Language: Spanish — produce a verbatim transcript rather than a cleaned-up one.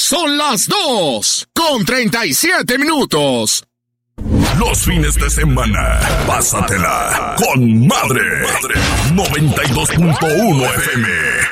Son las dos con treinta y siete minutos. Los fines de semana, pásatela con madre. noventa y dos punto uno F M.